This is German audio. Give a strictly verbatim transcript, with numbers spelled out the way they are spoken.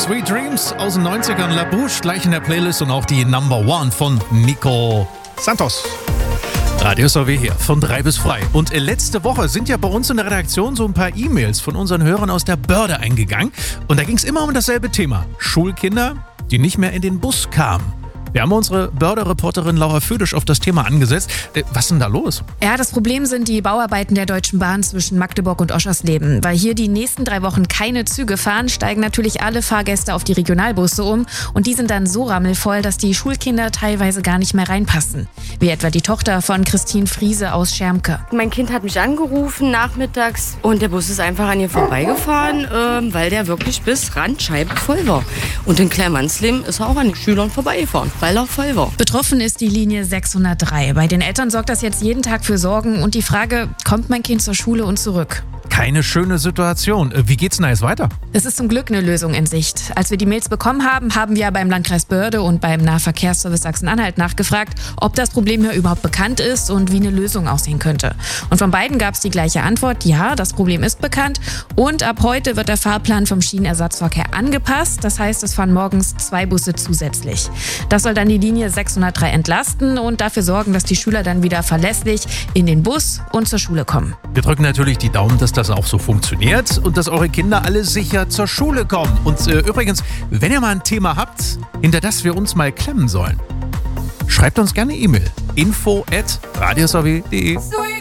Sweet Dreams aus den neunzigern, La Bouche, gleich in der Playlist und auch die Number One von Nico Santos. Radio S O W hier, von drei bis frei. Und letzte Woche sind ja bei uns in der Redaktion so ein paar E-Mails von unseren Hörern aus der Börde eingegangen. Und da ging es immer um dasselbe Thema. Schulkinder, die nicht mehr in den Bus kamen. Wir haben unsere Börde-Reporterin Laura Födisch auf das Thema angesetzt. Äh, was ist denn da los? Ja, das Problem sind die Bauarbeiten der Deutschen Bahn zwischen Magdeburg und Oschersleben. Weil hier die nächsten drei Wochen keine Züge fahren, steigen natürlich alle Fahrgäste auf die Regionalbusse um. Und die sind dann so rammelvoll, dass die Schulkinder teilweise gar nicht mehr reinpassen. Wie etwa die Tochter von Christine Friese aus Schermke. Mein Kind hat mich angerufen nachmittags und der Bus ist einfach an ihr vorbeigefahren, äh, weil der wirklich bis Randscheibe voll war. Und in Kleinmannsleben ist er auch an den Schülern vorbeigefahren, weil er voll war. Betroffen ist die Linie sechshundertdrei. Bei den Eltern sorgt das jetzt jeden Tag für Sorgen und die Frage, kommt mein Kind zur Schule und zurück? Keine schöne Situation. Wie geht's denn da jetzt weiter? Es ist zum Glück eine Lösung in Sicht. Als wir die Mails bekommen haben, haben wir beim Landkreis Börde und beim Nahverkehrsservice Sachsen-Anhalt nachgefragt, ob das Problem hier überhaupt bekannt ist und wie eine Lösung aussehen könnte. Und von beiden gab es die gleiche Antwort, ja, das Problem ist bekannt und ab heute wird der Fahrplan vom Schienenersatzverkehr angepasst. Das heißt, es fahren morgens zwei Busse zusätzlich. Das soll dann die Linie sechshundertdrei entlasten und dafür sorgen, dass die Schüler dann wieder verlässlich in den Bus und zur Schule kommen. Wir drücken natürlich die Daumen, dass das auch so funktioniert und dass eure Kinder alle sicher zur Schule kommen. Und äh, übrigens, wenn ihr mal ein Thema habt, hinter das wir uns mal klemmen sollen, schreibt uns gerne E-Mail. info at radio s o w punkt de